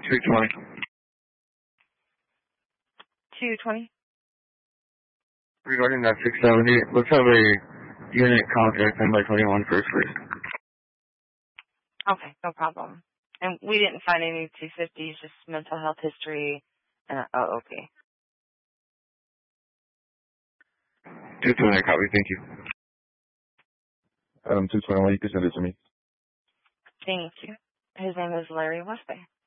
220. 220. Regarding that 670, let's have a unit contact 10 by 21 first, please. Okay, no problem. And we didn't find any 250s, just mental health history. Oh, okay. 220, copy, thank you. 221, you can send it to me. Thank you. His name is Larry Westby.